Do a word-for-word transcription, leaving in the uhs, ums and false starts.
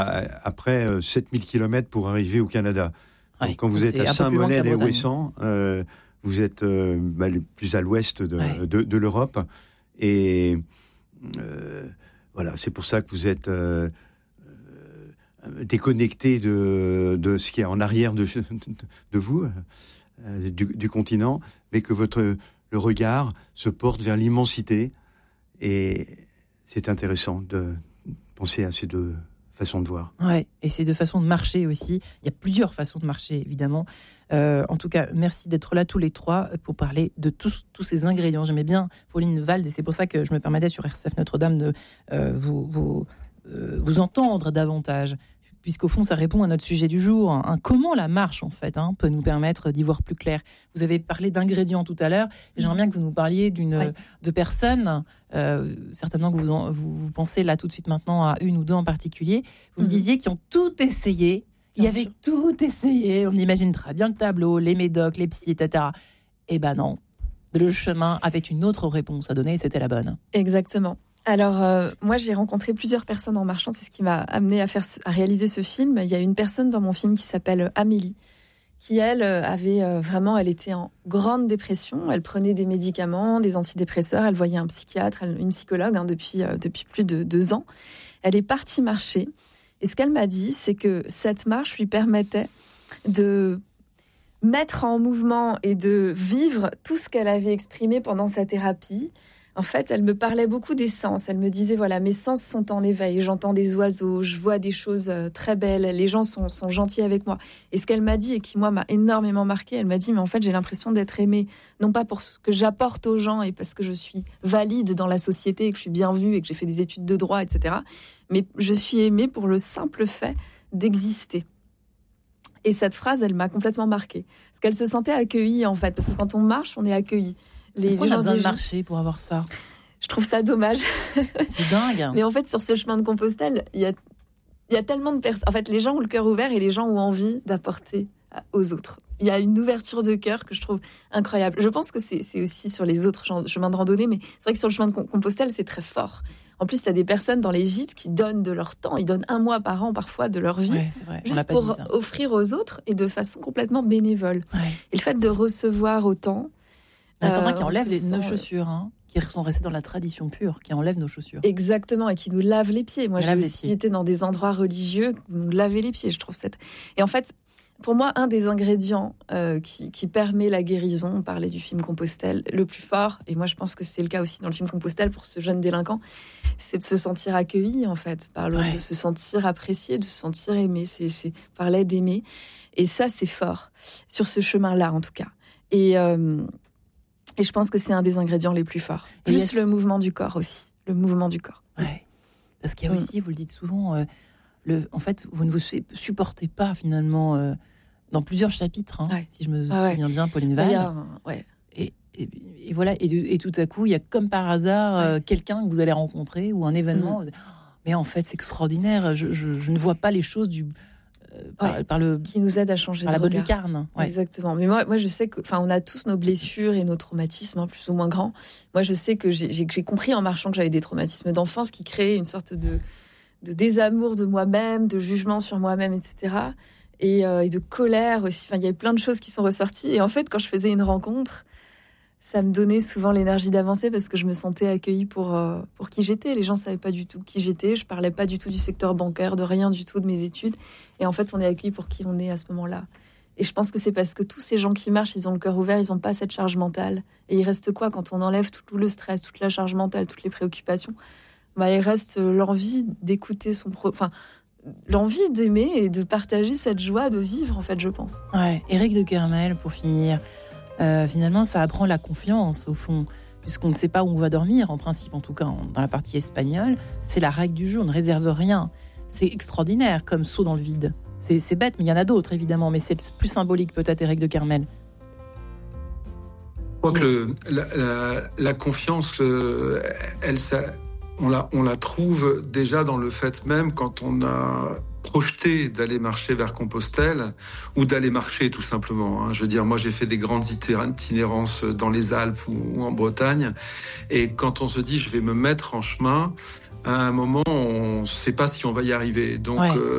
après euh, sept mille kilomètres pour arriver au Canada. Ouais, donc, quand vous donc êtes à Saint-Monnet-lès-Ouessant, euh, vous êtes euh, bah, plus à l'ouest de, ouais. de, de l'Europe. Et euh, voilà, c'est pour ça que vous êtes euh, euh, déconnecté de, de ce qui est en arrière de, de, de vous, euh, du, du continent, mais que votre, le regard se porte vers l'immensité. Et c'est intéressant de penser à ces deux façons de voir. Ouais, et ces deux façons de marcher aussi. Il y a plusieurs façons de marcher, évidemment. Euh, en tout cas, merci d'être là tous les trois pour parler de tous, tous ces ingrédients. J'aimais bien Pauline Wald, et c'est pour ça que je me permettais sur R C F Notre-Dame de euh, vous, vous, euh, vous entendre davantage, puisqu'au fond, ça répond à notre sujet du jour. Hein. Comment la marche, en fait, hein, peut nous permettre d'y voir plus clair. Vous avez parlé d'ingrédients tout à l'heure, et j'aimerais bien que vous nous parliez d'une, oui. de personnes, euh, certainement que vous, en, vous, vous pensez là tout de suite maintenant à une ou deux en particulier. Vous mm-hmm. me disiez qu'ils ont tout essayé. Bien Il y avait sûr. tout essayé. On imagine très bien le tableau, les médocs, les psys, et cetera. Eh ben non. Le chemin avait une autre réponse à donner, et c'était la bonne. Exactement. Alors, euh, moi, j'ai rencontré plusieurs personnes en marchant. C'est ce qui m'a amené à, faire, à réaliser ce film. Il y a une personne dans mon film qui s'appelle Amélie, qui, elle, avait euh, vraiment... Elle était en grande dépression. Elle prenait des médicaments, des antidépresseurs. Elle voyait un psychiatre, une psychologue hein, depuis, euh, depuis plus de deux ans. Elle est partie marcher. Et ce qu'elle m'a dit, c'est que cette marche lui permettait de mettre en mouvement et de vivre tout ce qu'elle avait exprimé pendant sa thérapie. En fait, elle me parlait beaucoup des sens. Elle me disait, voilà, mes sens sont en éveil. J'entends des oiseaux, je vois des choses très belles. Les gens sont, sont gentils avec moi. Et ce qu'elle m'a dit, et qui, moi, m'a énormément marqué, elle m'a dit, mais en fait, j'ai l'impression d'être aimée, non pas pour ce que j'apporte aux gens et parce que je suis valide dans la société et que je suis bien vue et que j'ai fait des études de droit, et cetera, mais je suis aimée pour le simple fait d'exister. Et cette phrase, elle m'a complètement marquée. Parce qu'elle se sentait accueillie, en fait. Parce que quand on marche, on est accueilli. Les, Pourquoi les on a besoin de marcher pour avoir ça ? Je trouve ça dommage. C'est dingue. Mais en fait, sur ce chemin de Compostelle, il y a, il y a tellement de personnes... En fait, les gens ont le cœur ouvert et les gens ont envie d'apporter aux autres. Il y a une ouverture de cœur que je trouve incroyable. Je pense que c'est, c'est aussi sur les autres chemins de randonnée, mais c'est vrai que sur le chemin de Compostelle, c'est très fort. En plus, tu as des personnes dans les gîtes qui donnent de leur temps. Ils donnent un mois par an, parfois, de leur vie, ouais, c'est vrai. juste pour offrir aux autres et de façon complètement bénévole. Ouais. Et le fait de recevoir autant... Il y en a certains qui enlèvent les, nos chaussures, hein, qui sont restés dans la tradition pure, qui enlèvent nos chaussures. Exactement, et qui nous lavent les pieds. Moi, j'ai aussi été dans des endroits religieux qui nous lavaient les pieds, je trouve. Cette... Et en fait, pour moi, un des ingrédients euh, qui, qui permet la guérison, on parlait du film Compostelle, le plus fort, et moi je pense que c'est le cas aussi dans le film Compostelle pour ce jeune délinquant, c'est de se sentir accueilli, en fait, par l'autre, ouais. de se sentir apprécié, de se sentir aimé, c'est, c'est par l'aide d'aimer. Et ça, c'est fort, sur ce chemin-là, en tout cas. Et... Euh, Et je pense que c'est un des ingrédients les plus forts. Plus yes. le mouvement du corps aussi. Le mouvement du corps. Ouais. Parce qu'il y a aussi, mmh. vous le dites souvent, euh, le, en fait, vous ne vous supportez pas finalement euh, dans plusieurs chapitres, hein, ouais. si je me ah souviens ouais. bien, Pauline Wald. Un, ouais. et, et, et voilà, et, et tout à coup, il y a comme par hasard ouais. euh, quelqu'un que vous allez rencontrer ou un événement. Mmh. Vous dites, oh, mais en fait, c'est extraordinaire. Je, je, je ne vois pas les choses du... Par, ouais, par le qui nous aide à changer par de la bonne lucarne. Ouais. Exactement. Mais moi, moi, je sais que, enfin, on a tous nos blessures et nos traumatismes, hein, plus ou moins grands. Moi, je sais que j'ai, j'ai, j'ai compris en marchant que j'avais des traumatismes d'enfance qui créaient une sorte de, de désamour de moi-même, de jugement sur moi-même, et cetera. Et, euh, et de colère aussi. Enfin, il y avait plein de choses qui sont ressorties. Et en fait, quand je faisais une rencontre, ça me donnait souvent l'énergie d'avancer parce que je me sentais accueillie pour, euh, pour qui j'étais. Les gens ne savaient pas du tout qui j'étais. Je ne parlais pas du tout du secteur bancaire, de rien du tout de mes études. Et en fait, on est accueillis pour qui on est à ce moment-là. Et je pense que c'est parce que tous ces gens qui marchent, ils ont le cœur ouvert, ils n'ont pas cette charge mentale. Et il reste quoi quand on enlève tout le stress, toute la charge mentale, toutes les préoccupations ? Bah, il reste l'envie d'écouter son... Pro... Enfin, l'envie d'aimer et de partager cette joie de vivre, en fait, je pense. Ouais, Éric de Kermel, pour finir... Euh, finalement, ça apprend la confiance, au fond, puisqu'on ne sait pas où on va dormir, en principe, en tout cas, en, dans la partie espagnole. C'est la règle du jeu, on ne réserve rien. C'est extraordinaire, comme saut dans le vide. C'est, c'est bête, mais il y en a d'autres, évidemment, mais c'est plus symbolique, peut-être, Éric de Kermel. Je crois que le, la, la, la confiance, le, elle, ça, on, la, on la trouve déjà dans le fait même, quand on a projeté d'aller marcher vers Compostelle ou d'aller marcher tout simplement. Hein. Je veux dire, moi j'ai fait des grandes itinérances dans les Alpes ou, ou en Bretagne, et quand on se dit je vais me mettre en chemin, à un moment on ne sait pas si on va y arriver. Donc ouais. euh,